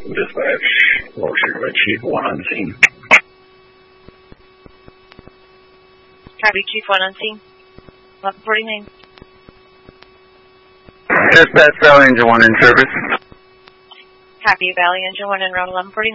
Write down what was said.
Dispatch, Lower Chief 1 on scene. Copy, Chief 1 on scene. 1149. Dispatch, Valley Engine 1 in service. Copy, Valley Engine 1 en route 1149.